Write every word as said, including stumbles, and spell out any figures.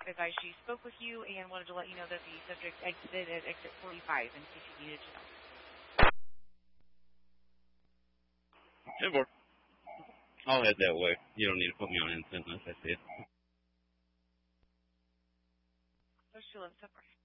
advised she spoke with you and wanted to let you know that the subject exited at exit forty-five in case you needed to know. Hey, Bor. I'll head that way. You don't need to put me on instant unless I see it. So she lives up right.